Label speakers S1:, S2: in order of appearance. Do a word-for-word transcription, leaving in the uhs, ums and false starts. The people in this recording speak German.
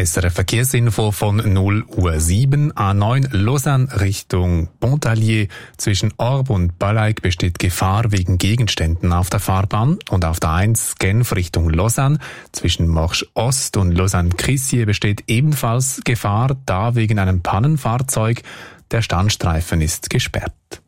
S1: S R F Verkehrsinfo von null Uhr sieben. A neun Lausanne Richtung Pontarlier. Zwischen Orb und Ballaig besteht Gefahr wegen Gegenständen auf der Fahrbahn. Und auf der eins Genf Richtung Lausanne. Zwischen Morsch Ost und Lausanne-Crissier besteht ebenfalls Gefahr, da wegen einem Pannenfahrzeug. Der Standstreifen ist gesperrt.